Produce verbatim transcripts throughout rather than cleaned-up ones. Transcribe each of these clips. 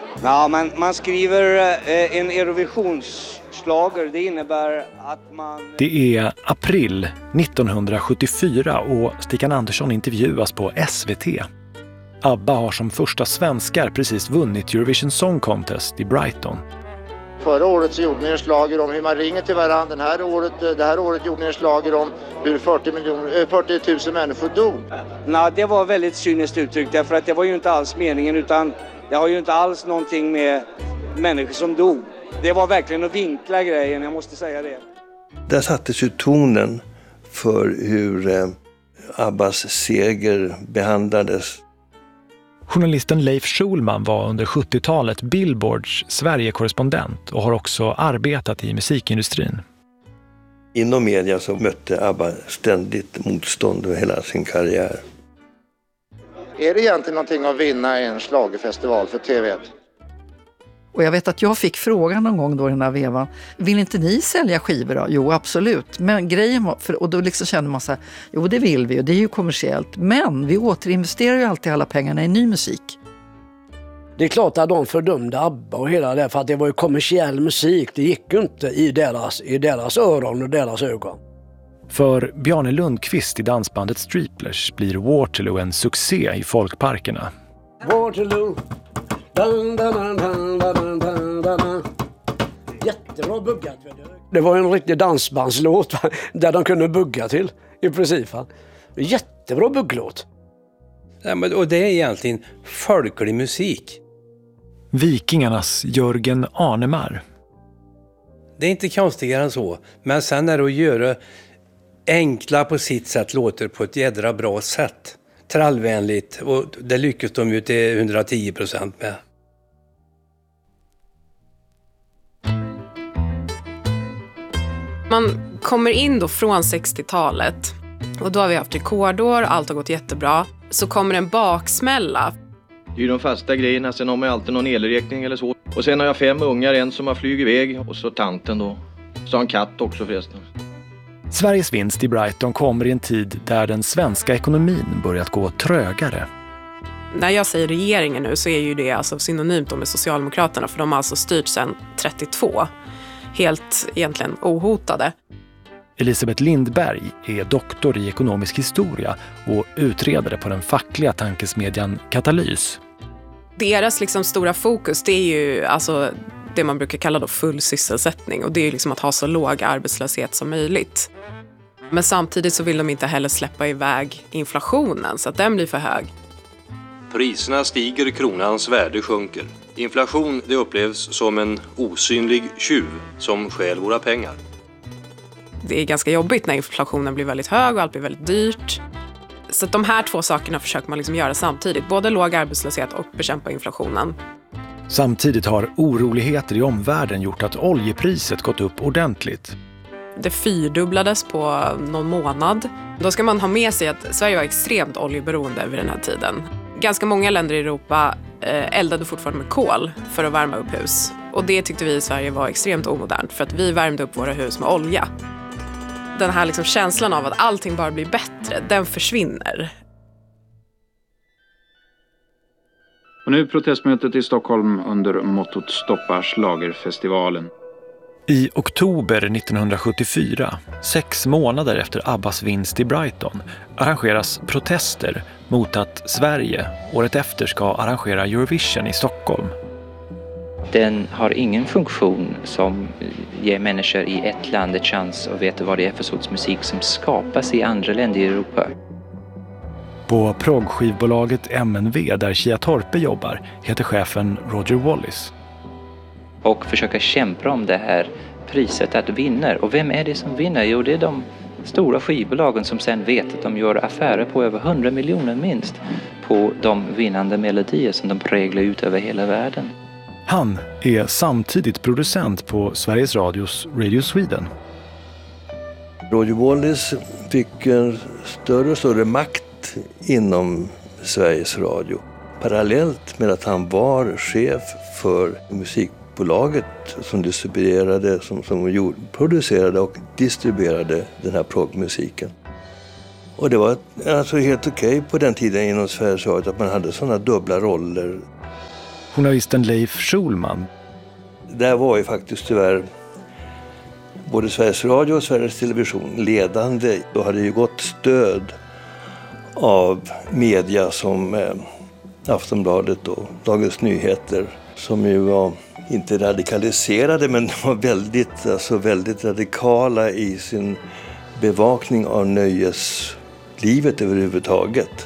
Ja, man, man skriver eh, en Eurovisionsschlager. Det innebär att man... Det är april nittonhundrasjuttiofyra och Stickan Andersson intervjuas på S V T. ABBA har som första svenskar precis vunnit Eurovision Song Contest i Brighton. Förra året så gjorde ni en schlager om hur man ringer till varandra. Den här året, det här året gjorde ni en schlager om hur fyrtio, miljoner, fyrtio tusen människor dog. Nej, det var väldigt cyniskt uttryckt därför att det var ju inte alls meningen, utan det har ju inte alls någonting med människor som dog. Det var verkligen att vinkla grejen, jag måste säga det. Där sattes ju tonen för hur eh, ABBAs seger behandlades. Journalisten Leif Schulman var under sjuttiotalet Billboards Sverige-korrespondent och har också arbetat i musikindustrin. Inom media så mötte ABBA ständigt motstånd över hela sin karriär. Är det egentligen någonting att vinna en schlagerfestival för T V ett? Och jag vet att jag fick frågan någon gång då i den här vevan. Vill inte ni sälja skivor då? Jo, absolut. Men grejen var, för, och då liksom kände man så här, jo det vill vi och det är ju kommersiellt. Men vi återinvesterar ju alltid alla pengarna i ny musik. Det är klart att de fördömde ABBA och hela det för att det var ju kommersiell musik. Det gick ju inte i deras, i deras öron och deras ögon. För Bjarne Lundqvist i dansbandet Striplers blir Waterloo en succé i folkparkerna. Waterloo. Dun, dun, dun, dun, dun, dun. Jättebra buggat. Det var en riktig dansbandslåt där de kunde bugga till i princip. Jättebra bugglåt. Ja, men, och det är egentligen folklig musik. Vikingarnas Jörgen Arnemar. Det är inte konstigare än så. Men sen är det att göra enkla på sitt sätt låter på ett jädra bra sätt. Trallvänligt, och det lyckas de ju till hundratio procent med. Man kommer in då från sextiotalet och då har vi haft rekordår, allt har gått jättebra. Så kommer en baksmälla. Det är ju de fasta grejerna, sen har man alltid någon elräkning eller så. Och sen har jag fem ungar, en som har flugit iväg och så tanten då. Så har en katt också förresten. Sveriges vinst i Brighton kommer i en tid där den svenska ekonomin börjat gå trögare. När jag säger regeringen nu så är ju det alltså synonymt med Socialdemokraterna, för de har alltså styrt sedan trettiotvå. Helt egentligen ohotade. Elisabeth Lindberg är doktor i ekonomisk historia och utredare på den fackliga tankesmedjan Katalys. Deras liksom stora fokus, det är ju alltså det man brukar kalla då full sysselsättning, och det är ju liksom att ha så låg arbetslöshet som möjligt. Men samtidigt så vill de inte heller släppa iväg inflationen så att den blir för hög. Priserna stiger, kronans värde sjunker. Inflation, det upplevs som en osynlig tjuv som stjäl våra pengar. Det är ganska jobbigt när inflationen blir väldigt hög och allt blir väldigt dyrt. Så att de här två sakerna försöker man liksom göra samtidigt. Både låg arbetslöshet och bekämpa inflationen. Samtidigt har oroligheter i omvärlden gjort att oljepriset gått upp ordentligt. Det fyrdubblades på någon månad. Då ska man ha med sig att Sverige var extremt oljeberoende vid den här tiden. Ganska många länder i Europa eldade fortfarande med kol för att värma upp hus. Och det tyckte vi i Sverige var extremt omodernt, för att vi värmde upp våra hus med olja. Den här liksom känslan av att allting bara blir bättre, den försvinner. Och nu protestmötet i Stockholm under mottot Stoppa schlagerfestivalen. I oktober nittonhundrasjuttiofyra, sex månader efter ABBAs vinst i Brighton, arrangeras protester mot att Sverige året efter ska arrangera Eurovision i Stockholm. Den har ingen funktion som ger människor i ett land en chans att veta vad det är för sorts musik som skapas i andra länder i Europa. På proggskivbolaget M N V, där Kia Torpe jobbar, heter chefen Roger Wallis. Och försöka kämpa om det här priset att vinna. Och vem är det som vinner? Jo, det är de stora skivbolagen som sen vet att de gör affärer på över hundra miljoner minst på de vinnande melodier som de präglar ut över hela världen. Han är samtidigt producent på Sveriges Radios Radio Sweden. Roger Wallis fick en större och större makt inom Sveriges Radio. Parallellt med att han var chef för musikbolaget som distribuerade, som, som gjorde, producerade och distribuerade den här proggmusiken. Och det var alltså helt okej på den tiden inom Sveriges Radio att man hade sådana dubbla roller. journalisten Leif Schulman. Där var ju faktiskt tyvärr både Sveriges Radio och Sveriges Television ledande. Då hade ju gått stöd av media som eh, Aftonbladet och Dagens Nyheter, som ju var inte radikaliserade men var väldigt, alltså väldigt radikala i sin bevakning av nöjeslivet överhuvudtaget.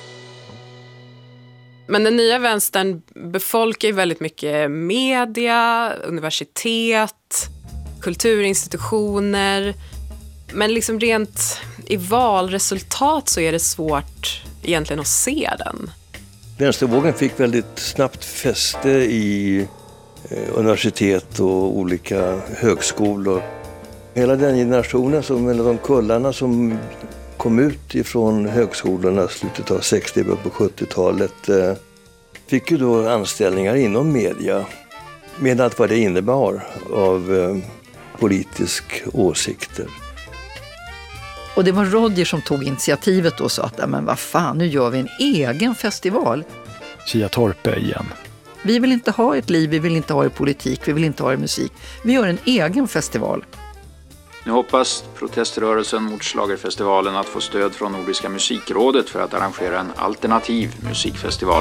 Men den nya vänstern befolkar ju väldigt mycket media, universitet, kulturinstitutioner. Men liksom rent i valresultat så är det svårt egentligen att se den. Vänstervågen fick väldigt snabbt fäste i eh, universitet och olika högskolor. Hela den generationen, som, eller de kullarna som kom ut ifrån högskolorna slutet av sextio- och på sjuttiotalet eh, fick ju då anställningar inom media med allt vad det innebar av eh, politisk åsikter. Och det var Roger som tog initiativet och sa att men vad fan, nu gör vi en egen festival. Kia Torpe igen. Vi vill inte ha ett liv, vi vill inte ha i politik, vi vill inte ha i musik. Vi gör en egen festival. Nu hoppas proteströrelsen mot Schlagerfestivalen att få stöd från Nordiska musikrådet för att arrangera en alternativ musikfestival.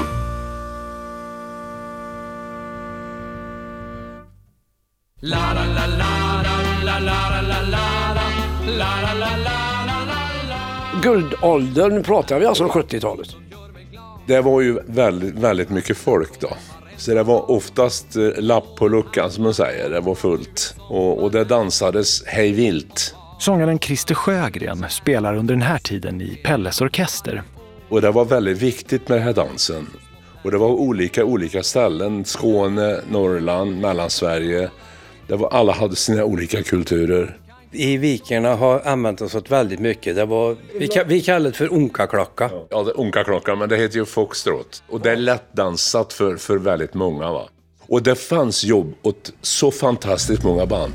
Guldåldern pratar vi alltså om sjuttiotalet. Det var ju väldigt, väldigt mycket folk då. Så det var oftast eh, lapp på luckan som man säger, det var fullt. Och, och det dansades hej vilt. Sångaren Christer Sjögren spelar under den här tiden i Pelles orkester. Och det var väldigt viktigt med den här dansen. Och det var olika, olika ställen, Skåne, Norrland, Mellansverige. Det var, alla hade sina olika kulturer. I vikerna har använt oss åt väldigt mycket. Det var, vi, vi kallar det för onkaklocka. Ja, det är onkaklocka, men det heter ju foxtrot. Och det är lätt dansat för, för väldigt många, va. Och det fanns jobb åt så fantastiskt många band.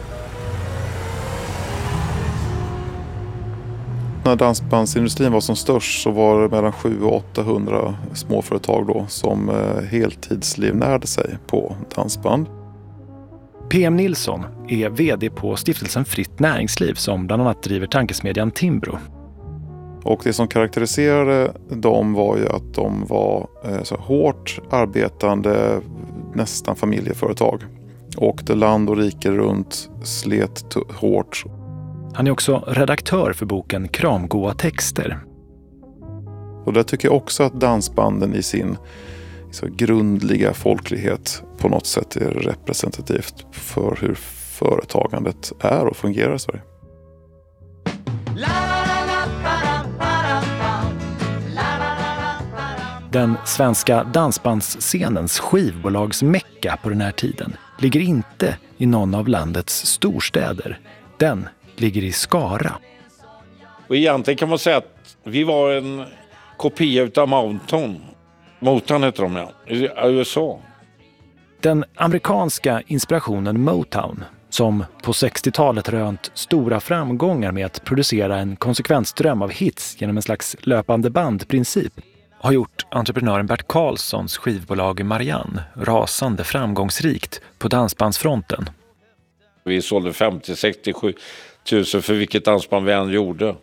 När dansbandsindustrin var som störst så var det mellan sju och åttahundra småföretag då som heltidslivnärde sig på dansband. P M Nilsson är vd på stiftelsen Fritt Näringsliv som bland annat driver tankesmedjan Timbro. Och det som karaktäriserade dem var ju att de var eh, så hårt arbetande, nästan familjeföretag. Åkte land och rike runt, slet t- hårt. Han är också redaktör för boken Kramgoa texter. Och där tycker jag också att dansbanden i sin så grundliga folklighet på något sätt är representativt för hur företagandet är och fungerar i Sverige. Den svenska dansbandsscenens skivbolags mecka på den här tiden ligger inte i någon av landets storstäder. Den ligger i Skara. Och egentligen kan man säga att vi var en kopia utav Mountain. Motown heter de, ja, i U S A. Den amerikanska inspirationen Motown, som på sextiotalet rönt stora framgångar med att producera en konsekvent ström av hits genom en slags löpande bandprincip, har gjort entreprenören Bert Karlssons skivbolag Marianne rasande framgångsrikt på dansbandsfronten. Vi sålde femtio till sextiosju tusen för vilket dansband vi än gjorde.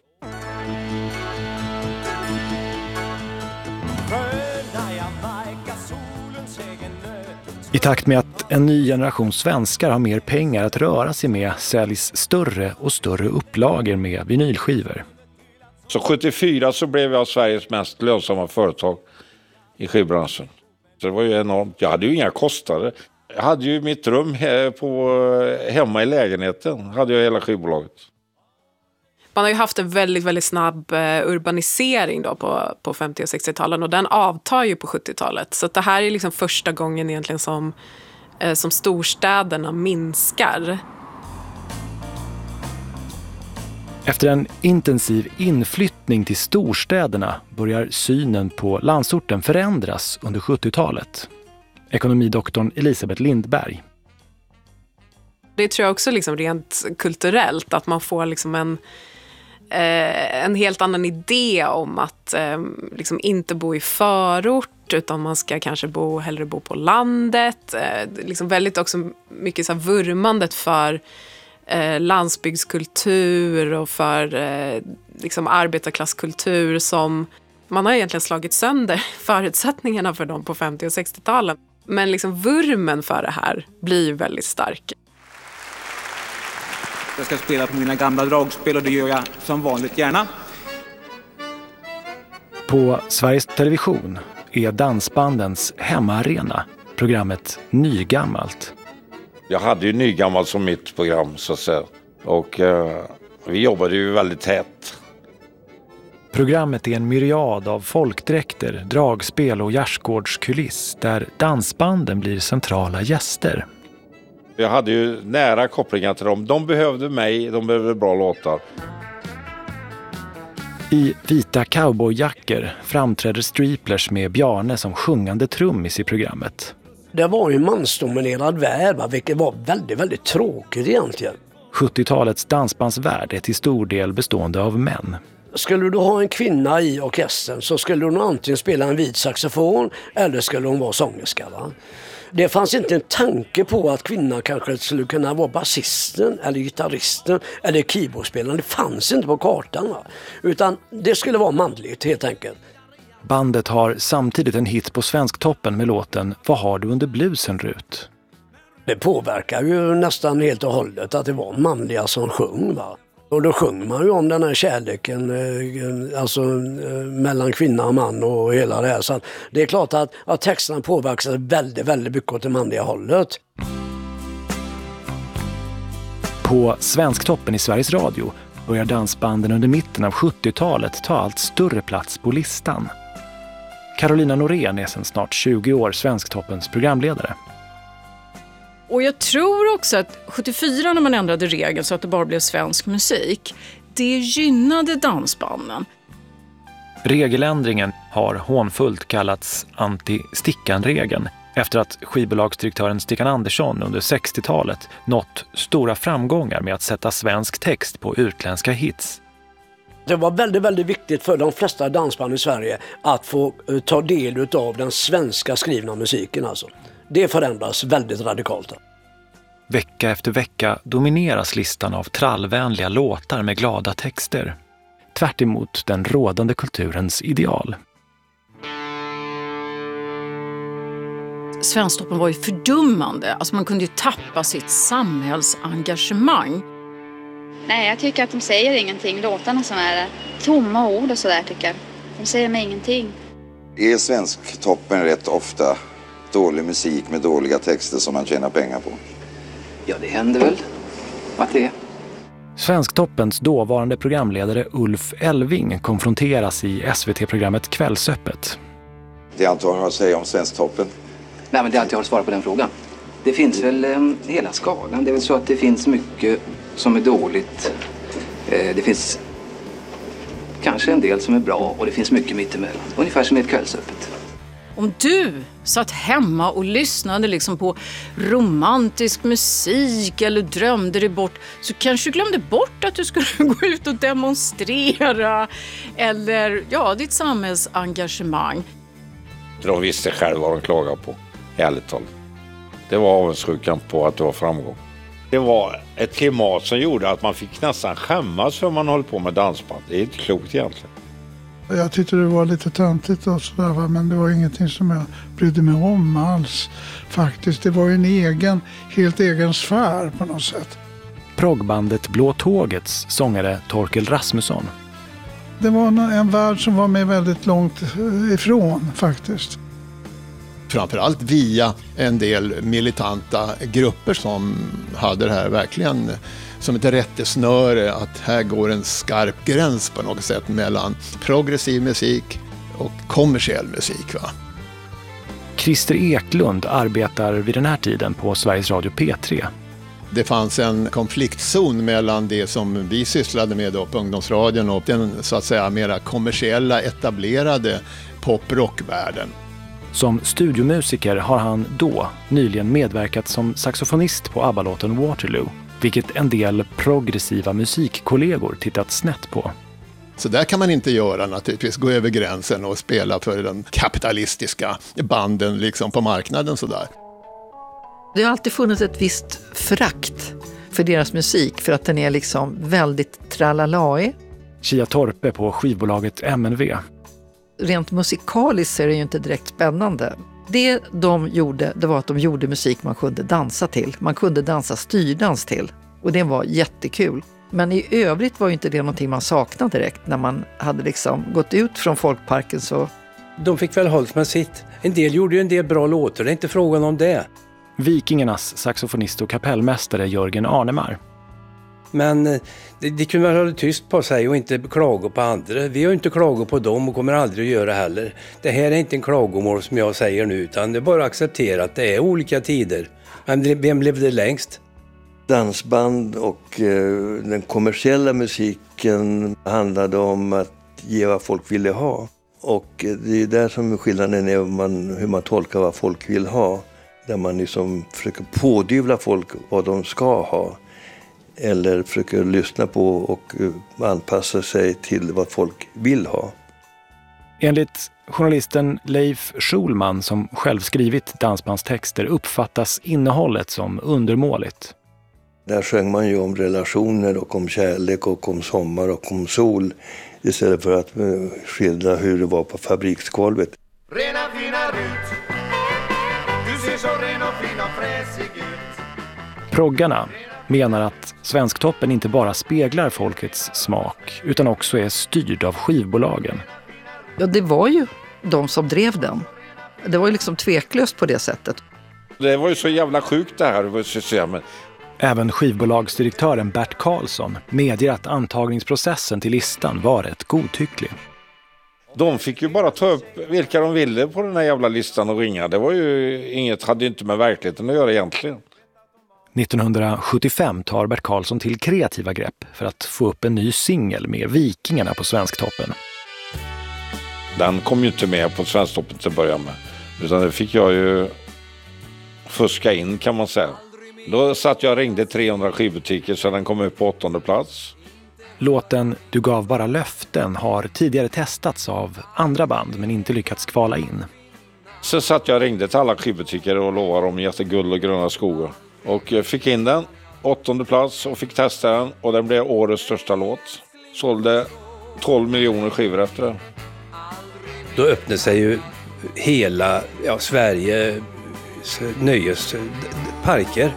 I takt med att en ny generation svenskar har mer pengar att röra sig med säljs större och större upplagor med vinylskivor. Så sjuttiofyra så blev jag Sveriges mest lönsamma företag i skivbranschen. Så det var ju enormt. Jag hade ju inga kostnader. Jag hade ju mitt rum på, hemma i lägenheten. Hade jag hela skivbolaget. Man har ju haft en väldigt, väldigt snabb urbanisering då på, på femtio- och sextiotalen. Och den avtar ju på sjuttiotalet. Så att det här är liksom första gången egentligen som, som storstäderna minskar. Efter en intensiv inflyttning till storstäderna börjar synen på landsorten förändras under sjuttiotalet. Ekonomidoktorn Elisabeth Lindberg. Det tror jag också liksom rent kulturellt, att man får liksom en, eh, en helt annan idé om att eh, liksom inte bo i förort, utan man ska kanske bo, hellre bo på landet. Eh, liksom väldigt också mycket så här vurmandet för eh, landsbygdskultur och för eh, liksom arbetarklasskultur som man har egentligen slagit sönder förutsättningarna för dem på femtio- och sextio-talen. Men liksom vurmen för det här blir ju väldigt stark. Jag ska spela på mina gamla dragspel och det gör jag som vanligt gärna. På Sveriges Television är dansbandens hemmaarena programmet Nygammalt. Jag hade ju Nygammalt som mitt program så att säga. Och eh, vi jobbade ju väldigt tätt. Programmet är en myriad av folkdräkter, dragspel och gärdsgårdskuliss där dansbanden blir centrala gäster. Jag hade ju nära kopplingar till dem. De behövde mig, de behövde bra låtar. I vita cowboyjackor framträder Striplers med Bjarne som sjungande trummis i programmet. Det var en mansdominerad värld, va? Vilket var väldigt, väldigt tråkigt egentligen. sjuttiotalets dansbandsvärld är till stor del bestående av män. Skulle du ha en kvinna i orkestern så skulle hon antingen spela en vit saxofon eller skulle hon vara sångerska. Va? Det fanns inte en tanke på att kvinnan kanske skulle kunna vara basisten eller gitarristen eller keyboardspelaren. Det fanns inte på kartan. Va? Utan det skulle vara manligt helt enkelt. Bandet har samtidigt en hit på Svensktoppen med låten Vad har du under blusen, Rut? Det påverkar ju nästan helt och hållet att det var manliga som sjöng. Va? Och då sjunger man ju om den här kärleken alltså, mellan kvinna och man och hela det här. Så det är klart att, att texterna påverkas väldigt, väldigt mycket åt det manliga hållet. På Svensktoppen i Sveriges Radio börjar dansbanden under mitten av sjuttiotalet ta allt större plats på listan. Carolina Norén är sedan snart tjugo år Svensktoppens programledare. Och jag tror också att sjuttiofyra när man ändrade regeln så att det bara blev svensk musik, det gynnade dansbanden. Regeländringen har hånfullt kallats anti-Stickan-regeln efter att skivbolagsdirektören Stickan Andersson under sextiotalet nått stora framgångar med att sätta svensk text på utländska hits. Det var väldigt, väldigt viktigt för de flesta dansband i Sverige att få ta del av den svenska skrivna musiken alltså. Det förändras väldigt radikalt. Vecka efter vecka domineras listan av trallvänliga låtar med glada texter. Tvärt emot den rådande kulturens ideal. Svensktoppen var ju fördummande. Alltså man kunde ju tappa sitt samhällsengagemang. Nej, jag tycker att de säger ingenting. Låtarna som är tomma ord och sådär tycker jag. De säger mig ingenting. Är Svensktoppen rätt ofta dålig musik med dåliga texter som man tjänar pengar på? Ja, det händer väl att det är. Svensktoppens dåvarande programledare Ulf Elving konfronteras i S V T-programmet Kvällsöppet. Det är allt du har att säga om Svensktoppen? Nej, men det är allt jag har att svara på den frågan. Det finns väl eh, hela skalan. Det är väl så att det finns mycket som är dåligt. Eh, det finns kanske en del som är bra och det finns mycket mittemellan. Ungefär som i ett Kvällsöppet. Om du satt hemma och lyssnade liksom på romantisk musik eller drömde dig bort så kanske du glömde bort att du skulle gå ut och demonstrera eller ja, ditt samhällsengagemang. De visste själva vad de klagade på, ärligt talat. Det var avundsjukan på att det var framgång. Det var ett klimat som gjorde att man fick nästan skämmas för man höll på med dansband. Det är inte klokt egentligen. Jag tyckte det var lite töntigt och sådär, men det var ingenting som jag brydde mig om alls. Faktiskt, det var ju en egen, helt egen sfär på något sätt. Proggbandet Blå Tågets sångare Torkel Rasmusson. Det var en värld som var med väldigt långt ifrån faktiskt. Framförallt via en del militanta grupper som hade det här verkligen som ett rättesnöre att här går en skarp gräns på något sätt mellan progressiv musik och kommersiell musik. Va? Christer Eklund arbetar vid den här tiden på Sveriges Radio P tre. Det fanns en konfliktzon mellan det som vi sysslade med då på ungdomsradion och den så att säga mera kommersiella etablerade pop-rockvärlden. Som studiomusiker har han då nyligen medverkat som saxofonist på ABBA-låten Waterloo. vilket en del progressiva musikkollegor tittat snett på. Så där kan man inte göra naturligtvis, gå över gränsen och spela för den kapitalistiska banden liksom på marknaden sådär. Det har alltid funnits ett visst förakt för deras musik för att den är liksom väldigt tralalaig. Chia Torpe på skivbolaget M N V. Rent musikaliskt är det ju inte direkt spännande. Det de gjorde, det var att de gjorde musik man kunde dansa till. Man kunde dansa styrdans till. Och det var jättekul. Men i övrigt var ju inte det någonting man saknade direkt när man hade liksom gått ut från folkparken så. De fick väl hållt med sitt. En del gjorde ju en del bra låtar, det är inte frågan om det. Vikingarnas saxofonist och kapellmästare Jörgen Arnemar. Men det, det kunde väl hålla tyst på sig och inte klaga på andra. Vi har ju inte klagat på dem och kommer aldrig att göra heller. Det här är inte en klagomål som jag säger nu, utan det är bara att acceptera att det är olika tider. Men vem blev det längst? Dansband och eh, den kommersiella musiken handlade om att ge vad folk ville ha. Och eh, det är där som skillnaden är man, hur man tolkar vad folk vill ha. Där man liksom försöker pådyvla folk vad de ska ha. Eller försöker lyssna på och uh, anpassa sig till vad folk vill ha. Enligt journalisten Leif Schulman som själv skrivit dansbandstexter uppfattas innehållet som undermåligt. Där sjöng man ju om relationer och om kärlek och om sommar och om sol istället för att uh, skildra hur det var på fabriksgolvet. Rena fina Rut, du ser så ren och fin och fräsig ut. Proggarna menar att Svensktoppen inte bara speglar folkets smak utan också är styrd av skivbolagen. Ja, det var ju de som drev den. Det var ju liksom tveklöst på det sättet. Det var ju så jävla sjukt det här systemet. Även skivbolagsdirektören Bert Karlsson medger att antagningsprocessen till listan var rätt godtycklig. De fick ju bara ta upp vilka de ville på den här jävla listan och ringa. Det var ju inget, hade inte med verkligheten att göra egentligen. nittonhundrasjuttiofem tar Bert Karlsson till kreativa grepp för att få upp en ny singel med Vikingarna på Svensktoppen. Den kom ju inte med på Svensktoppen till att börja med. Utan det fick jag ju fuska in kan man säga. Då satt jag och ringde trehundra skivbutiker så den kom upp på åttonde plats. Låten Du gav bara löften har tidigare testats av andra band men inte lyckats kvala in. Så satt jag och ringde till alla skivbutiker och lovade om jätteguld och gröna skogar. Och fick in den, åttonde plats och fick testa den och den blev årets största låt. Sålde tolv miljoner skivor efter det. Då öppnade sig ju hela ja, Sverige nöjesparker.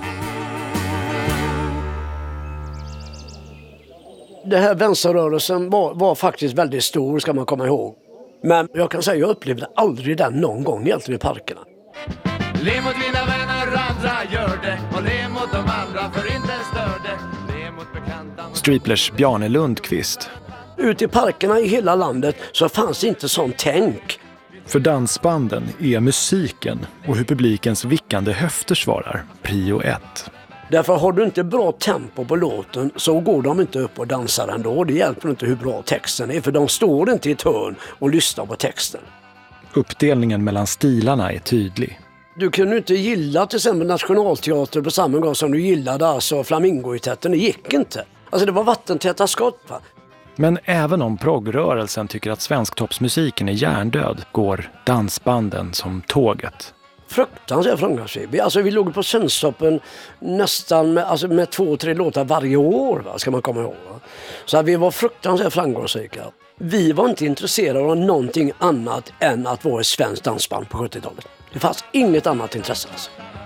Det här vänsterrörelsen var, var faktiskt väldigt stor ska man komma ihåg. Men jag kan säga jag upplevde aldrig den någon gång egentligen i parkerna. Le mot dina vänner, andra gör det. Och le mot de andra för inte stör det. Le mot bekanta. Striplers Bjarne Lundqvist. Ute i parkerna i hela landet så fanns inte sånt tänk. För dansbanden är musiken och hur publikens vickande höfter svarar prio ett. Därför har du inte bra tempo på låten så går de inte upp och dansar ändå. Det hjälper inte hur bra texten är för de står inte i ett hörn och lyssnar på texten. Uppdelningen mellan stilarna är tydlig. Du kunde inte gilla till exempel Nationalteater på samma gång som du gillade alltså Flamingo-teatern. Det gick inte. Alltså det var vattentäta skott va? Men även om proggrörelsen tycker att svensktoppsmusiken är hjärndöd går dansbanden som tåget. Fruktansvärt framgångsrik. Alltså vi låg på Svensktoppen nästan med, alltså med två, tre låtar varje år va? Ska man komma ihåg. Va? Så att vi var fruktansvärt framgångsrika. Vi var inte intresserade av någonting annat än att vara ett svenskt dansband på sjuttiotalet. Det fanns inget annat intresse alltså.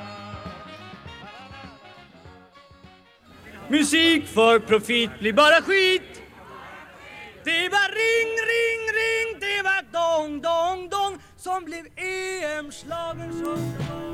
Musik för profit blir bara skit. Det var ring, ring, ring. Det var dong, dong, dong som blev E M-slagen som...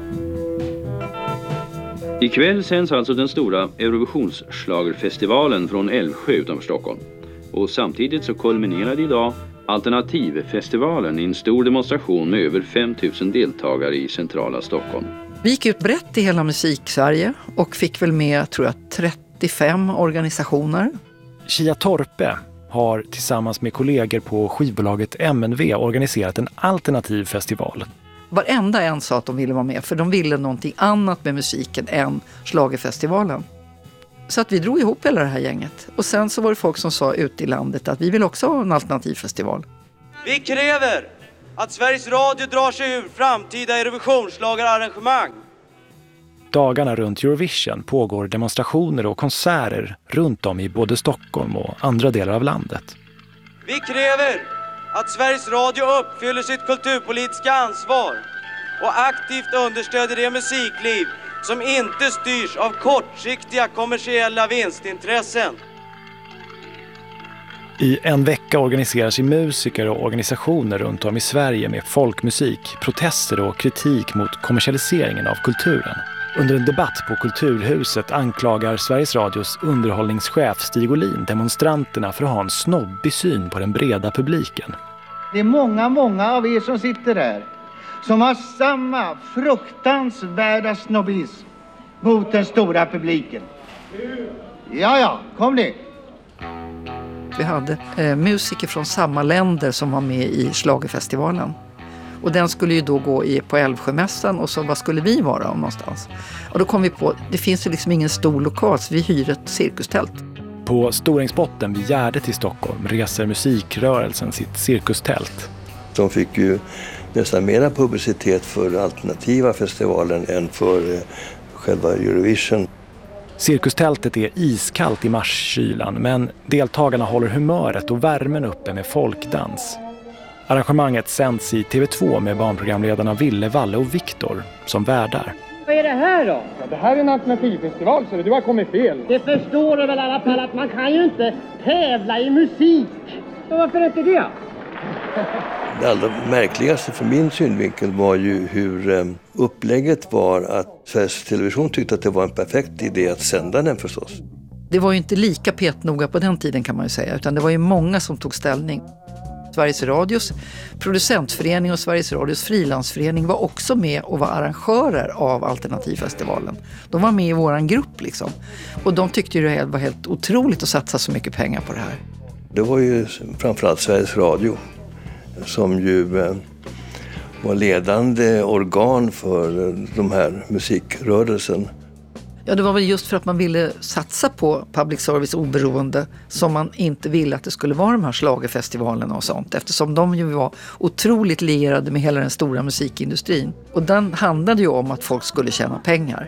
Ikväll sänds alltså den stora Eurovisionsschlagerfestivalen från Älvsjö utanför Stockholm. Och samtidigt så kulminerade idag Alternativfestivalen i en stor demonstration med över fem tusen deltagare i centrala Stockholm. Vi gick ut brett i hela Musik-Sverige och fick väl med, tror jag, trettiofem organisationer. Chia Torpe har tillsammans med kollegor på skivbolaget M N V organiserat en alternativ festival. Varenda en sa att de ville vara med för de ville någonting annat med musiken än schlagerfestivalen. Så att vi drog ihop hela det här gänget. Och sen så var det folk som sa ute i landet att vi vill också ha en alternativfestival. Vi kräver att Sveriges Radio drar sig ur framtida Eurovisionsschlagerarrangemang. Dagarna runt Eurovision pågår demonstrationer och konserter runt om i både Stockholm och andra delar av landet. Vi kräver att Sveriges Radio uppfyller sitt kulturpolitiska ansvar och aktivt understöder det musikliv som inte styrs av kortsiktiga kommersiella vinstintressen. I en vecka organiserar sig musiker och organisationer runt om i Sverige med folkmusik, protester och kritik mot kommersialiseringen av kulturen. Under en debatt på Kulturhuset anklagar Sveriges Radios underhållningschef Stig Olin demonstranterna för att ha en snobbig syn på den breda publiken. Det är många, många av er som sitter där som har samma fruktansvärda snobbism mot den stora publiken. Ja, ja, kom ni! Vi hade eh, musiker från samma länder som var med i Schlagerfestivalen. Och den skulle ju då gå i, på Älvsjömässan och så vad skulle vi vara om någonstans? Och då kom vi på, det finns ju liksom ingen stor lokal så vi hyr ett cirkustält. På Storängsbotten vid Gärdet i Stockholm reser musikrörelsen sitt cirkustält. De fick ju nästan mera publicitet för alternativa festivalen än för eh, själva Eurovision. Cirkustältet är iskallt i marskylan men deltagarna håller humöret och värmen uppe med folkdans. Arrangemanget sänds i T V två med barnprogramledarna Ville, Valle och Viktor som värdar. Vad är det här då? Ja, det här är en alternativfestival så du har kommit fel. Det förstår du väl i alla fall att man kan ju inte tävla i musik. Så varför inte det? Det allra märkligaste för min synvinkel var ju hur upplägget var att Sveriges Television tyckte att det var en perfekt idé att sända den förstås. Det var ju inte lika petnoga på den tiden kan man ju säga utan det var ju många som tog ställning. Sveriges Radios producentförening och Sveriges Radios frilansförening var också med och var arrangörer av Alternativfestivalen. De var med i våran grupp liksom. Och de tyckte ju det var helt otroligt att satsa så mycket pengar på det här. Det var ju framförallt Sveriges Radio som ju var ledande organ för de här musikrörelsen. Ja, det var väl just för att man ville satsa på public service oberoende som man inte ville att det skulle vara de här schlagerfestivalerna och sånt. Eftersom de ju var otroligt lierade med hela den stora musikindustrin. Och den handlade ju om att folk skulle tjäna pengar.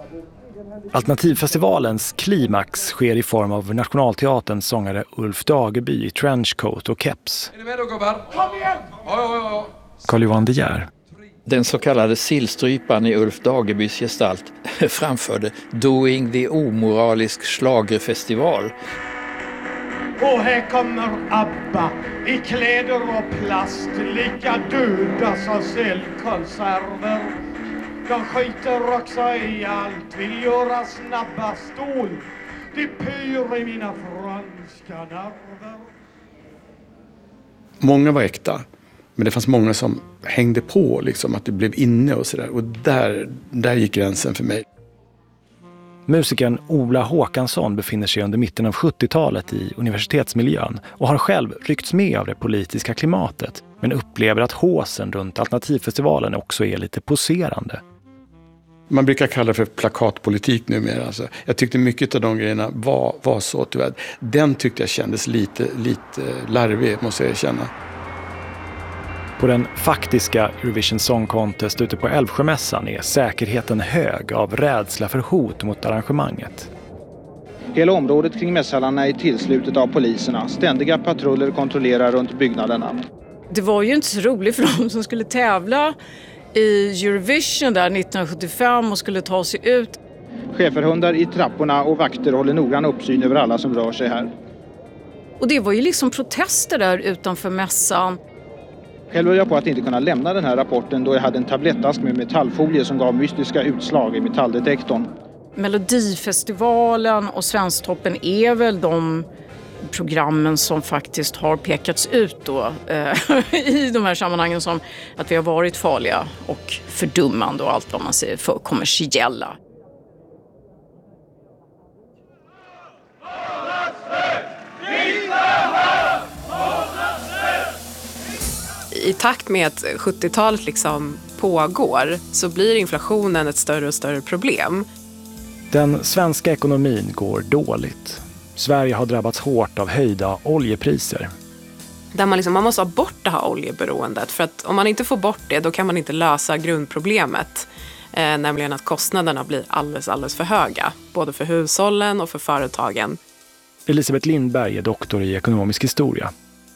Alternativfestivalens klimax sker i form av Nationalteaterns sångare Ulf Dageby i trenchcoat och keps. Är ni med då gubbar? Kom igen! Ja, ja, ja. Carl-Johan De Geer. Den så kallade sillstrypan i Ulf Dagebys gestalt framförde Doing the omoralisk schlagerfestival. Och här kommer ABBA i kläder och plast, lika döda som cellkonserver. De skiter också i allt, vill göra snabba stål. Det pyr i mina franska nerver. Många var äkta. Men det fanns många som hängde på, liksom, att det blev inne och sådär. Och där, där gick gränsen för mig. Musikern Ola Håkansson befinner sig under mitten av sjuttiotalet i universitetsmiljön och har själv ryckts med av det politiska klimatet. Men upplever att håsen runt Alternativfestivalen också är lite poserande. Man brukar kalla det för plakatpolitik numera. Alltså, jag tyckte mycket av de grejerna var, var så tyvärr. Den tyckte jag kändes lite, lite larvig, måste jag erkänna. På den faktiska Eurovision Song Contest ute på Älvsjömässan är säkerheten hög av rädsla för hot mot arrangemanget. Hela området kring mässhallarna är tillslutet av poliserna. Ständiga patruller kontrollerar runt byggnaderna. Det var ju inte så roligt för dem som skulle tävla i Eurovision där nittonhundrasjuttiofem och skulle ta sig ut. Schäferhundar i trapporna och vakter håller noggrann uppsyn över alla som rör sig här. Och det var ju liksom protester där utanför mässan. Själv höll jag på att inte kunna lämna den här rapporten då jag hade en tablettask med metallfolie som gav mystiska utslag i metalldetektorn. Melodifestivalen och Svensktoppen är väl de programmen som faktiskt har pekats ut då, eh, i de här sammanhangen som att vi har varit farliga och fördummande och allt vad man säger för kommersiella. I takt med att sjuttiotalet liksom pågår så blir inflationen ett större och större problem. Den svenska ekonomin går dåligt. Sverige har drabbats hårt av höjda oljepriser. Där man, liksom, man måste ha bort det här oljeberoendet. För att om man inte får bort det, då kan man inte lösa grundproblemet. Eh, nämligen att kostnaderna blir alldeles, alldeles för höga. Både för hushållen och för företagen. Elisabeth Lindberg är doktor i ekonomisk historia.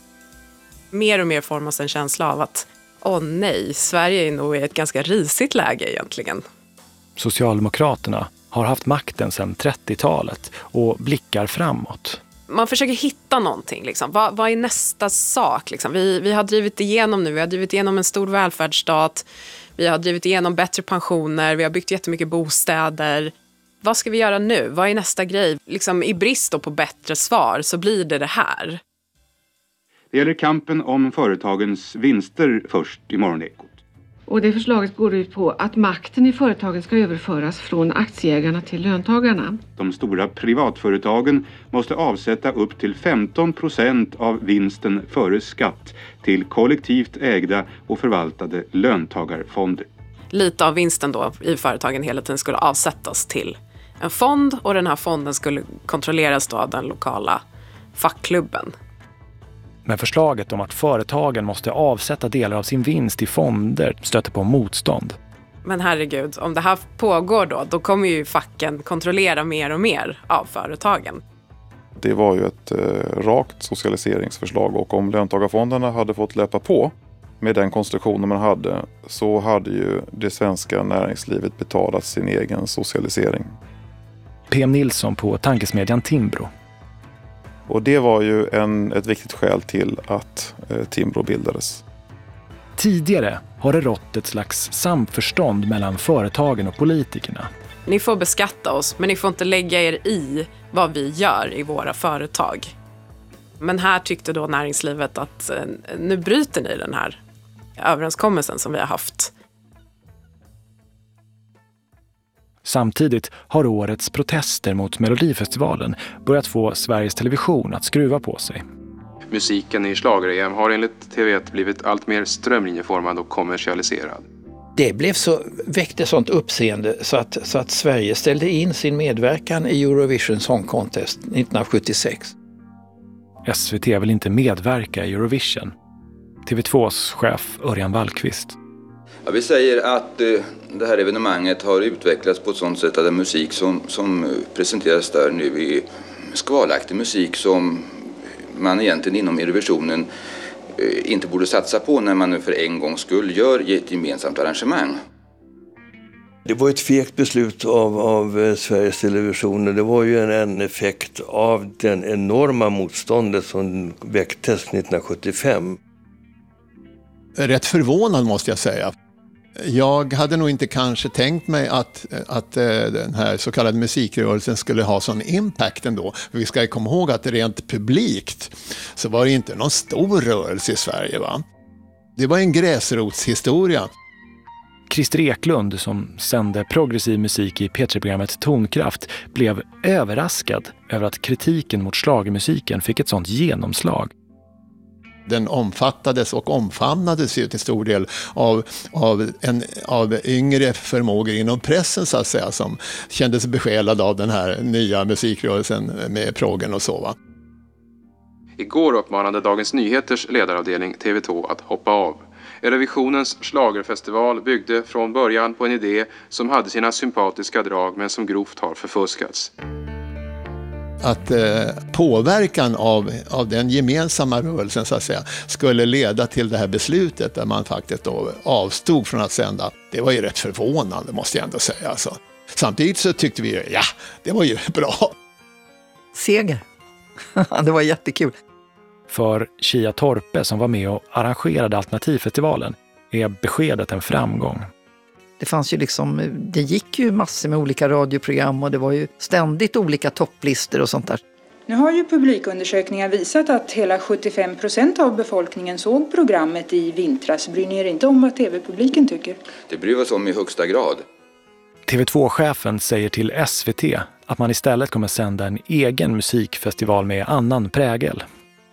Mer och mer formas en känsla av att åh nej, Sverige är nog i ett ganska risigt läge egentligen. Socialdemokraterna har haft makten sedan trettiotalet och blickar framåt. Man försöker hitta någonting. Liksom. Vad, vad är nästa sak? Liksom? Vi, vi har drivit igenom nu. Vi har drivit igenom en stor välfärdsstat. Vi har drivit igenom bättre pensioner. Vi har byggt jättemycket bostäder. Vad ska vi göra nu? Vad är nästa grej? Liksom, i brist på bättre svar så blir det det här. Det gäller kampen om företagens vinster först i Morgonekot. Och det förslaget går ut på att makten i företagen ska överföras från aktieägarna till löntagarna. De stora privatföretagen måste avsätta upp till femton procent av vinsten före skatt till kollektivt ägda och förvaltade löntagarfonder. Lite av vinsten då i företagen hela tiden skulle avsättas till en fond, och den här fonden skulle kontrolleras då av den lokala fackklubben. Men förslaget om att företagen måste avsätta delar av sin vinst i fonder stöter på motstånd. Men herregud, om det här pågår då, då kommer ju facken kontrollera mer och mer av företagen. Det var ju ett eh, rakt socialiseringsförslag, och om löntagarfonderna hade fått löpa på med den konstruktionen man hade, så hade ju det svenska näringslivet betalat sin egen socialisering. P M Nilsson på tankesmedjan Timbro. Och det var ju en, ett viktigt skäl till att eh, Timbro bildades. Tidigare har det rått ett slags samförstånd mellan företagen och politikerna. Ni får beskatta oss, men ni får inte lägga er i vad vi gör i våra företag. Men här tyckte då näringslivet att eh, nu bryter ni den här överenskommelsen som vi har haft. Samtidigt har årets protester mot Melodifestivalen börjat få Sveriges Television att skruva på sig. Musiken i schlager-E M har enligt T V ett blivit allt mer strömlinjeformad och kommersialiserad. Det blev så, väckte sånt uppseende så att, så att Sverige ställde in sin medverkan i Eurovision Song Contest nittonhundrasjuttiosex. S V T vill inte medverka i Eurovision. T V tvås chef Örjan Wallqvist. Ja, vi säger att eh, det här evenemanget har utvecklats på ett sådant sätt att den musik som, som presenteras där nu är skvalaktig musik som man egentligen inom Eurovisionen eh, inte borde satsa på när man nu för en gångs skull gör ett gemensamt arrangemang. Det var ett fegt beslut av, av Sveriges Television. Det var ju en, en effekt av den enorma motståndet som väcktes nittonhundrasjuttiofem. Rätt förvånad måste jag säga. Jag hade nog inte kanske tänkt mig att, att den här så kallade musikrörelsen skulle ha sån impact ändå. För vi ska komma ihåg att rent publikt så var det inte någon stor rörelse i Sverige, va? Det var en gräsrotshistoria. Christer Eklund, som sände progressiv musik i P tre-programmet Tonkraft, blev överraskad över att kritiken mot schlagermusiken fick ett sånt genomslag. Den omfattades och omfamnades ju till stor del av, av, en, av yngre förmågor inom pressen så att säga, som kändes besjälade av den här nya musikrörelsen med proggen och så, va. Igår uppmanade Dagens Nyheters ledaravdelning T V två att hoppa av. Eurovisionens schlagerfestival byggde från början på en idé som hade sina sympatiska drag men som grovt har förfuskats. Att eh, påverkan av, av den gemensamma rörelsen så att säga skulle leda till det här beslutet där man faktiskt då avstod från att sända. Det var ju rätt förvånande måste jag ändå säga. Alltså. Samtidigt så tyckte vi, ja, det var ju bra. Seger. Det var jättekul. För Kia Torpe som var med och arrangerade Alternativfestivalen är beskedet en framgång. Det fanns ju liksom, det gick ju massor med olika radioprogram och det var ju ständigt olika topplistor och sånt där. Nu har ju publikundersökningar visat att hela sjuttiofem procent av befolkningen såg programmet i vintras. Bryr ni er inte om vad tv-publiken tycker? Det bryr oss om i högsta grad. T V två-chefen säger till S V T att man istället kommer sända en egen musikfestival med annan prägel.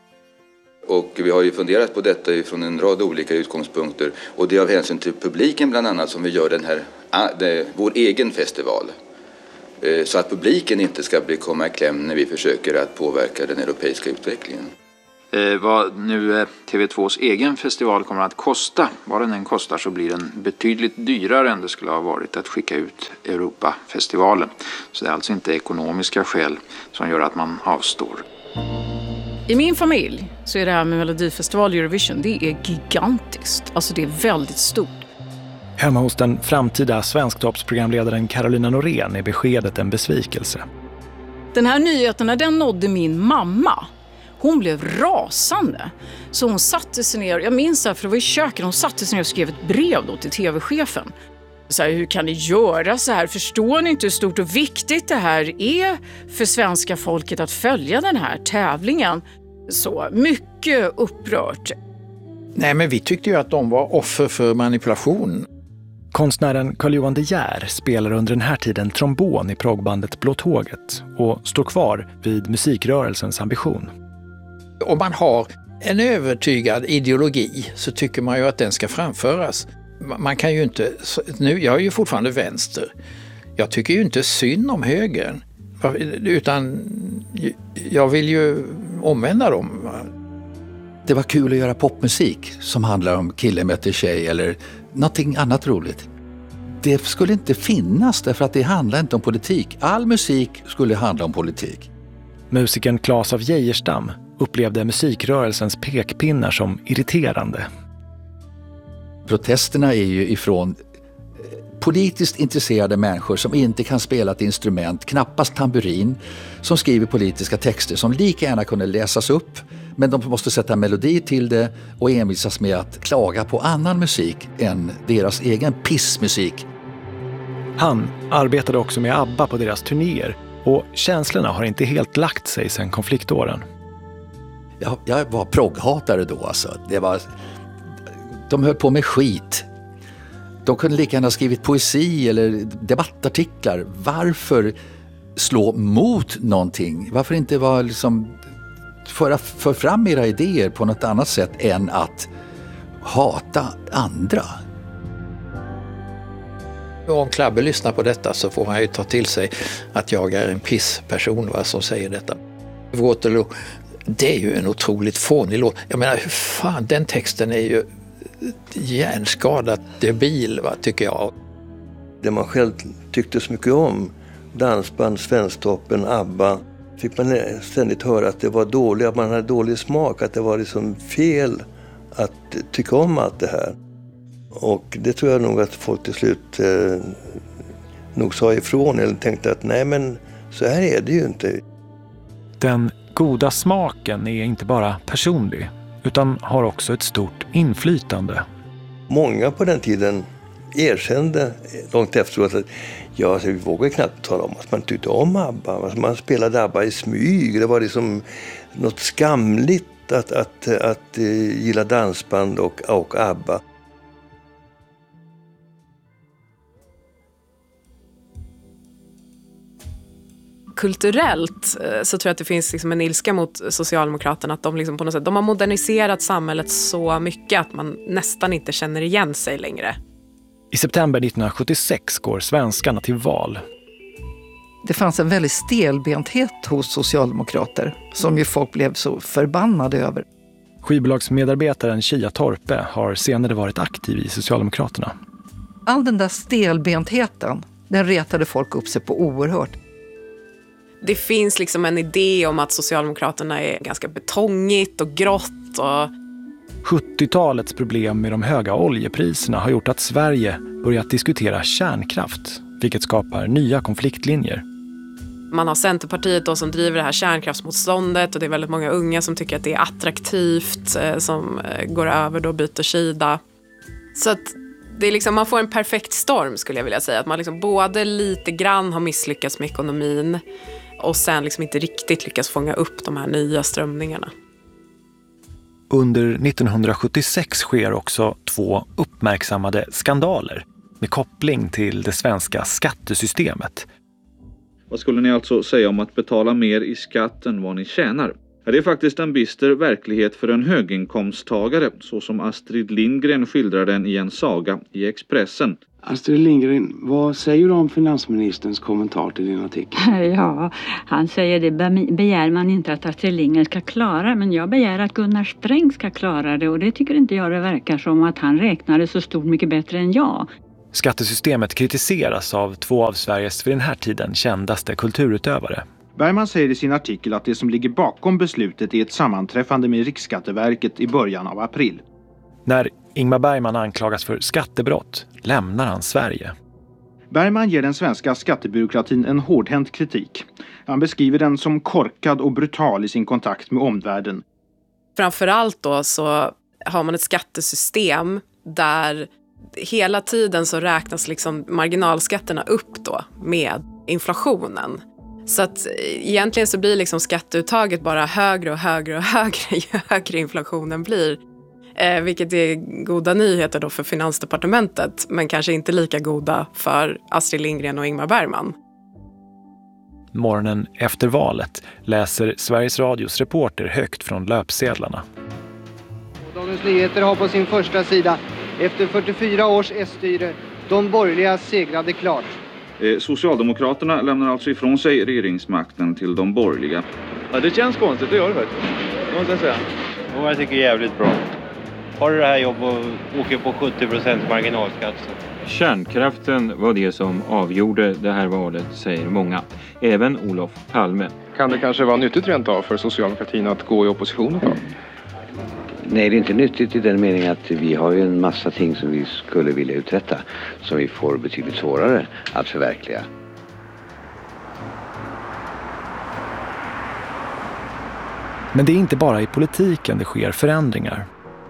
Och vi har ju funderat på detta från en rad olika utgångspunkter. Och det är av hänsyn till publiken bland annat som vi gör den här, det, vår egen festival. så att publiken inte ska bli komma i kläm när vi försöker att påverka den europeiska utvecklingen. Eh, vad nu eh, T V tvås egen festival kommer att kosta, vad den än kostar så blir den betydligt dyrare än det skulle ha varit att skicka ut Europafestivalen. Så det är alltså inte ekonomiska skäl som gör att man avstår. I min familj så är det här med Melodifestival Eurovision, det är gigantiskt. Alltså det är väldigt stort. Hemma hos den framtida svensktoppsprogramledaren Carolina Norén är beskedet en besvikelse. Den här nyheten, när den nådde min mamma, hon blev rasande. Så hon satte sig ner, jag minns det här för det var i köket, hon satte sig ner och skrev ett brev då till tv-chefen. Så här, hur kan ni göra så här? Förstår ni inte hur stort och viktigt det här är för svenska folket att följa den här tävlingen? Så mycket upprört. Nej, men vi tyckte ju att de var offer för manipulation. Konstnären Carl-Johan De Geer spelar under den här tiden trombon i proggbandet Blå Tåget och står kvar vid musikrörelsens ambition. Om man har en övertygad ideologi så tycker man ju att den ska framföras. Man kan ju inte, nu, jag är ju fortfarande vänster. Jag tycker ju inte synd om högern. Utan jag vill ju omvända dem. Det var kul att göra popmusik som handlar om kille möter tjej eller någonting annat roligt. Det skulle inte finnas därför att det handlar inte om politik. All musik skulle handla om politik. Musikern Claes af Geijerstam upplevde musikrörelsens pekpinnar som irriterande. Protesterna är ju ifrån politiskt intresserade människor som inte kan spela ett instrument, knappast tamburin, som skriver politiska texter som lika gärna kunde läsas upp, men de måste sätta melodi till det och envisas med att klaga på annan musik än deras egen pissmusik. Han arbetade också med ABBA på deras turnéer och känslorna har inte helt lagt sig sedan konfliktåren. Jag, jag var progghatare då alltså. Det var, de höll på med skit. De kunde lika gärna ha skrivit poesi eller debattartiklar. Varför slå mot någonting? Varför inte vara liksom föra för fram era idéer på något annat sätt än att hata andra? Om Klabbe lyssnar på detta så får han ju ta till sig att jag är en pissperson, va, som säger detta. Waterloo, det är ju en otroligt fånig låt. Jag menar, hur fan, den texten är ju hjärnskadat debil, va, tycker jag. Det man själv tyckte så mycket om, dansband, Svensktoppen, ABBA, fick man ständigt höra att det var dåligt, att man hade dålig smak, att det var liksom fel att tycka om allt det här. Och det tror jag nog att folk till slut eh, nog sa ifrån eller tänkte att nej, men så här är det ju inte. Den goda smaken är inte bara personlig utan har också ett stort inflytande. Många på den tiden erkände långt efteråt att ja, alltså, vi vågade knappt tala om att man tyckte om ABBA. Alltså, man spelade ABBA i smyg. Det var liksom något skamligt att, att, att, att uh, gilla dansband och, och ABBA. Kulturellt så tror jag att det finns liksom en ilska mot Socialdemokraterna att de, liksom på något sätt, de har moderniserat samhället så mycket att man nästan inte känner igen sig längre. I september nittonhundrasjuttiosex går svenskarna till val. Det fanns en väldigt stelbenthet hos socialdemokrater som ju folk blev så förbannade över. Skivbolagsmedarbetaren Kia Torpe har senare varit aktiv i Socialdemokraterna. All den där stelbentheten, den retade folk upp sig på oerhört. Det finns liksom en idé om att Socialdemokraterna är ganska betongigt och grått. Och sjuttiotalets problem med de höga oljepriserna har gjort att Sverige börjat diskutera kärnkraft, vilket skapar nya konfliktlinjer. Man har Centerpartiet då som driver det här kärnkraftsmotståndet och det är väldigt många unga som tycker att det är attraktivt, som går över då och byter sida. Så att det är liksom, man får en perfekt storm skulle jag vilja säga. Att man liksom både lite grann har misslyckats med ekonomin och sen liksom inte riktigt lyckas fånga upp de här nya strömningarna. Under nittonhundrasjuttiosex sker också två uppmärksammade skandaler med koppling till det svenska skattesystemet. Vad skulle ni alltså säga om att betala mer i skatt än vad ni tjänar? Ja, det är faktiskt en bister verklighet för en höginkomsttagare, så som Astrid Lindgren skildrar den i en saga i Expressen. Astrid Lindgren, vad säger du om finansministerns kommentar till din artikel? Ja, han säger det begär man inte att Astrid Lindgren ska klara, men jag begär att Gunnar Sträng ska klara det, och det tycker inte jag det verkar som att han räknade så stort mycket bättre än jag. Skattesystemet kritiseras av två av Sveriges för den här tiden kändaste kulturutövare. Bergman säger i sin artikel att det som ligger bakom beslutet är ett sammanträffande med Riksskatteverket i början av april. När Ingmar Bergman anklagas för skattebrott lämnar han Sverige. Bergman ger den svenska skattebyråkratin en hårdhänt kritik. Han beskriver den som korkad och brutal i sin kontakt med omvärlden. Framförallt då så har man ett skattesystem där hela tiden så räknas liksom marginalskatterna upp då med inflationen. Så att egentligen så blir liksom skatteuttaget bara högre och högre och högre ju högre inflationen blir. Eh, vilket är goda nyheter då för Finansdepartementet, men kanske inte lika goda för Astrid Lindgren och Ingmar Bergman. Morgonen efter valet läser Sveriges Radios reporter högt från löpsedlarna. Dagens Nyheter har på sin första sida: efter fyrtiofyra års S-styre, de borgerliga segrade klart. Socialdemokraterna lämnar alltså ifrån sig regeringsmakten till de borgerliga. Ja, det känns konstigt, det gör det faktiskt. Det måste jag säga. Och jag tycker det är jävligt bra. Har du det här jobb och åker på sjuttio procent marginalskatt så. Kärnkraften var det som avgjorde det här valet, säger många. Även Olof Palme. Kan det kanske vara nyttigt rent av för socialdemokratin att gå i opposition då? Nej, det är inte nyttigt i den meningen att vi har ju en massa ting som vi skulle vilja uträtta som vi får betydligt svårare att förverkliga. Men det är inte bara i politiken det sker förändringar.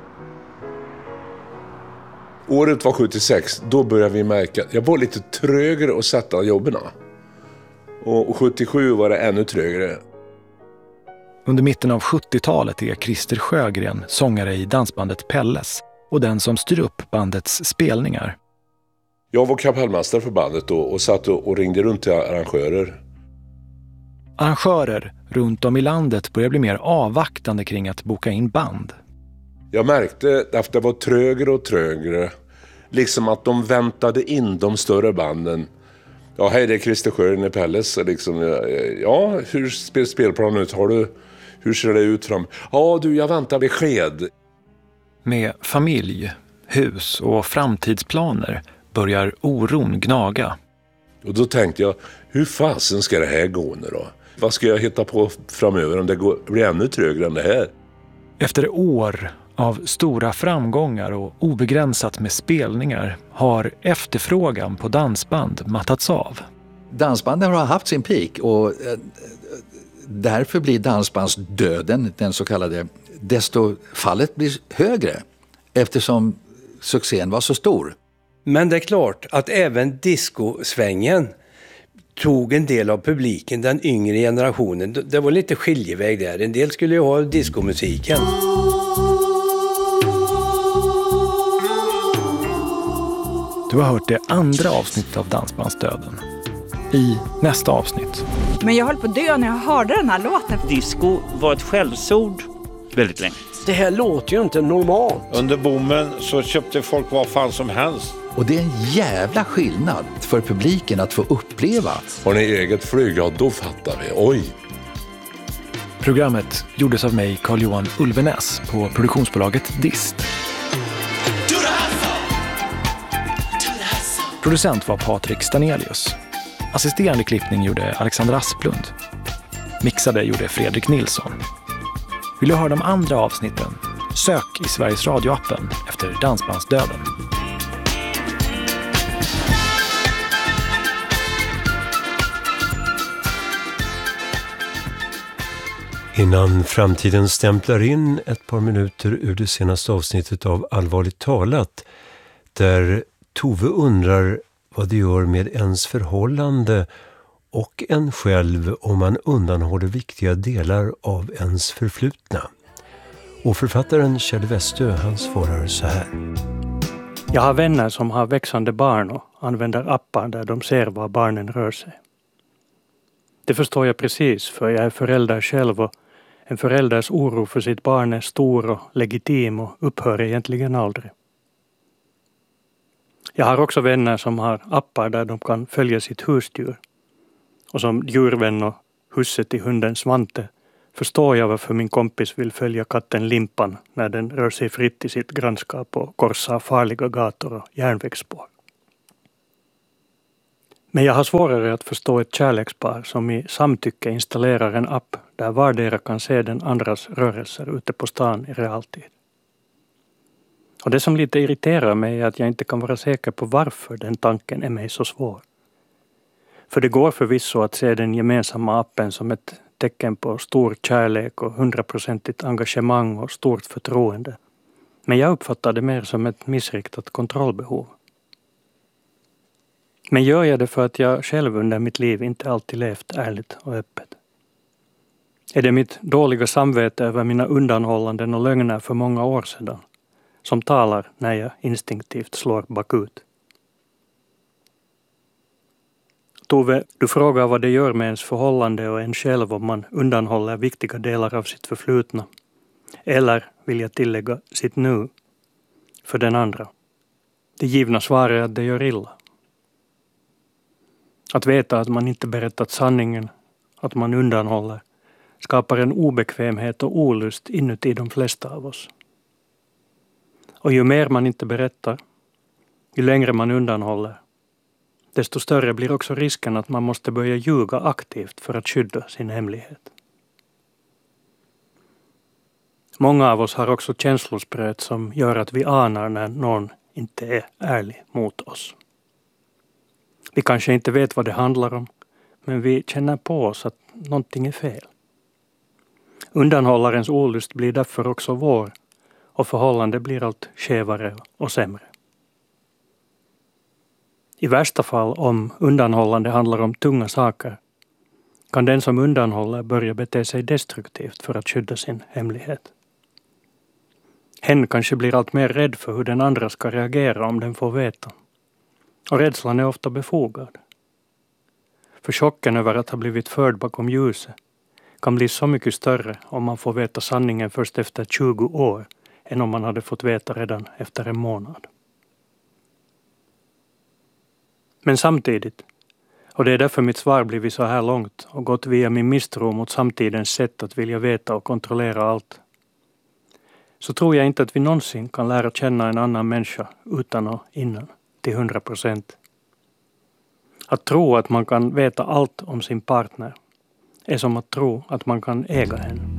Året var sjuttiosex, då började vi märka att jag var lite trögare att sätta jobben. Och sjuttiosju var det ännu trögare. Under mitten av sjuttiotalet är Christer Sjögren sångare i dansbandet Pelles och den som styr upp bandets spelningar. Jag var kapellmästare för bandet då och satt och ringde runt till arrangörer. Arrangörer runt om i landet börjar bli mer avvaktande kring att boka in band. Jag märkte att det var trögare och trögare. Liksom att de väntade in de större banden. Ja, hej, det är Christer Sjögren i Pelles. Liksom, ja, hur ser spelplanen ut? Har du, hur ser det ut fram? Ja, du, jag väntar besked. Med familj, hus och framtidsplaner börjar oron gnaga. Och då tänkte jag, hur fasen ska det här gå nu då? Vad ska jag hitta på framöver om det går, blir ännu trögare än det här? Efter år av stora framgångar och obegränsat med spelningar har efterfrågan på dansband mattats av. Dansbanden har haft sin peak och därför blir dansbandsdöden, den så kallade, desto fallet blir högre eftersom succén var så stor. Men det är klart att även discosvängen tog en del av publiken, den yngre generationen. Det var lite skiljeväg där. En del skulle ju ha discomusiken. Du har hört det andra avsnittet av Dansbandsdöden. I nästa avsnitt. Men jag höll på att dö när jag hörde den här låten. Disco var ett skällsord väldigt länge. Det här låter ju inte normalt. Under boomen så köpte folk vad fan som helst. Och det är en jävla skillnad för publiken att få uppleva. Har ni eget flyg? Ja, då fattar vi. Oj! Programmet gjordes av mig, Carl-Johan Ulvenäs, på produktionsbolaget Dist. Producent var Patrik Stanelius. Assisterande klippning gjorde Alexander Asplund. Mixade gjorde Fredrik Nilsson. Vill du höra de andra avsnitten? Sök i Sveriges Radio-appen efter Dansbandsdöden. Innan framtiden stämplar in ett par minuter ur det senaste avsnittet av Allvarligt talat, där Tove undrar vad det gör med ens förhållande och en själv om man undanhåller viktiga delar av ens förflutna. Och författaren Kjell Westö, han svarar så här. Jag har vänner som har växande barn och använder appar där de ser var barnen rör sig. Det förstår jag precis, för jag är förälder själv och En förälders oro för sitt barn är stor och legitim och upphör egentligen aldrig. Jag har också vänner som har appar där de kan följa sitt husdjur. Och som djurvän och husse till hunden Svante förstår jag varför min kompis vill följa katten Limpan när den rör sig fritt i sitt grannskap och korsar farliga gator och järnvägsspår. Men jag har svårare att förstå ett kärlekspar som i samtycke installerar en app där vardera kan se den andras rörelser ute på stan i realtid. Och det som lite irriterar mig är att jag inte kan vara säker på varför den tanken är mig så svår. För det går förvisso att se den gemensamma appen som ett tecken på stor kärlek och hundraprocentigt engagemang och stort förtroende. Men jag uppfattar det mer som ett missriktat kontrollbehov. Men gör jag det för att jag själv under mitt liv inte alltid levt ärligt och öppet? Är det mitt dåliga samvete över mina undanhållanden och lögner för många år sedan som talar när jag instinktivt slår bakut? Tove, du frågar vad det gör med ens förhållande och en själv om man undanhåller viktiga delar av sitt förflutna. Eller, vill jag tillägga, sitt nu för den andra. Det givna svaret är att det gör illa. Att veta att man inte berättat sanningen, att man undanhåller, skapar en obekvämhet och olust inuti de flesta av oss. Och ju mer man inte berättar, ju längre man undanhåller, desto större blir också risken att man måste börja ljuga aktivt för att skydda sin hemlighet. Många av oss har också känslospröt som gör att vi anar när någon inte är ärlig mot oss. Vi kanske inte vet vad det handlar om, men vi känner på oss att någonting är fel. Undanhållarens olust blir därför också vår och förhållandet blir allt skevare och sämre. I värsta fall, om undanhållande handlar om tunga saker, kan den som undanhåller börja bete sig destruktivt för att skydda sin hemlighet. Hen kanske blir allt mer rädd för hur den andra ska reagera om den får veta. Och rädslan är ofta befogad. För chocken över att ha blivit förd bakom ljuset kan bli så mycket större om man får veta sanningen först efter tjugo år än om man hade fått veta redan efter en månad. Men samtidigt, och det är därför mitt svar blivit så här långt och gått via min misstro mot samtidens sätt att vilja veta och kontrollera allt, så tror jag inte att vi någonsin kan lära känna en annan människa utan och innan till hundra procent. Att tro att man kan veta allt om sin partner är som att tro att man kan äga henne.